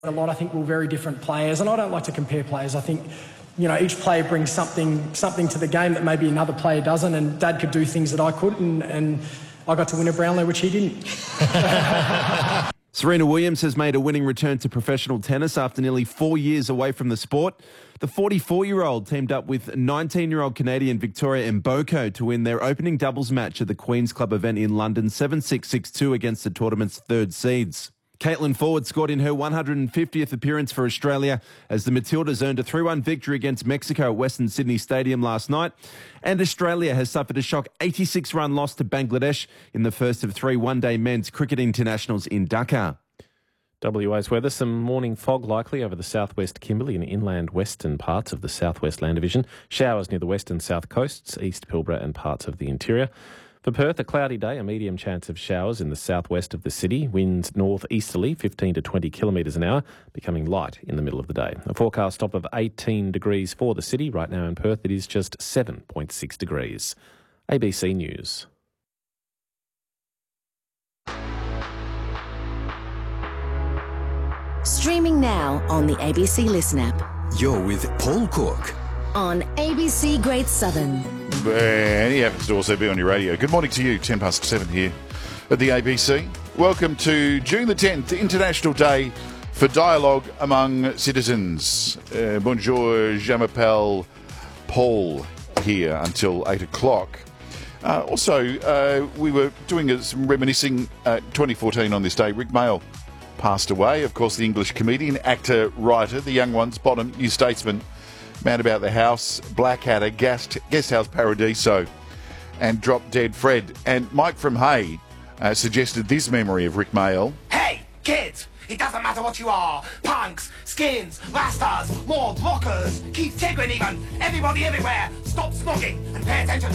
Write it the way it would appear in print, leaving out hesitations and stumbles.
A lot, I think, we're very different players, and I don't like to compare players. I think, each player brings something to the game that maybe another player doesn't, and Dad could do things that I couldn't, and I got to win a Brownlow, which he didn't. Serena Williams has made a winning return to professional tennis after nearly 4 years away from the sport. The 44-year-old teamed up with 19-year-old Canadian Victoria Mboko to win their opening doubles match at the Queen's Club event in London 7-6, 6-2 against the tournament's third seeds. Caitlin Ford scored in her 150th appearance for Australia as the Matildas earned a 3-1 victory against Mexico at Western Sydney Stadium last night. And Australia has suffered a shock 86-run loss to Bangladesh in the first of 3 one-day men's cricket internationals in Dhaka. WA's weather, some morning fog likely over the southwest Kimberley and inland western parts of the southwest Land Division. Showers near the west and south coasts, East Pilbara and parts of the interior. For Perth, a cloudy day, a medium chance of showers in the southwest of the city. Winds northeasterly, 15 to 20 kilometres an hour, becoming light in the middle of the day. A forecast top of 18 degrees for the city. Right now in Perth, it is just 7.6 degrees. ABC News. Streaming now on the ABC Listen app. You're with Paul Cook on ABC Great Southern. And he happens to also be on your radio. Good morning to you, 7:10 here at the ABC. Welcome to June the 10th, International Day for Dialogue Among Citizens. Bonjour, je m'appelle Paul here until 8 o'clock. Also, we were doing some reminiscing 2014 on this day. Rick Mayall passed away. Of course, the English comedian, actor, writer, the young ones, bottom, New Statesman, Man About the House, Blackadder, Guest House Paradiso, and Drop Dead Fred. And Mike from Hay suggested this memory of Rick Mayall. Hey, kids! It doesn't matter what you are. Punks, skins, rastas, more rockers, Keith Tigran even. Everybody everywhere, stop smogging and pay attention.